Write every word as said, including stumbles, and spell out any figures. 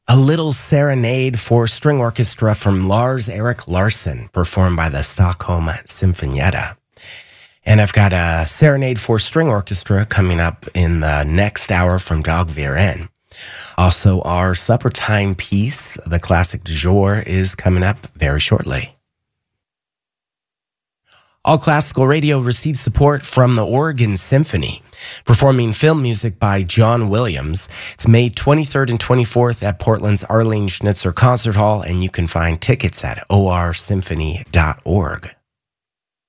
A Little Serenade for String Orchestra from Lars Erik Larsson, performed by the Stockholm Sinfonietta. And I've got a Serenade for String Orchestra coming up in the next hour from Dag Viren. Also, our supper time piece, the classic du jour, is coming up very shortly. All Classical Radio receives support from the Oregon Symphony, performing film music by John Williams. It's May twenty-third and twenty-fourth at Portland's Arlene Schnitzer Concert Hall, and you can find tickets at o r symphony dot org.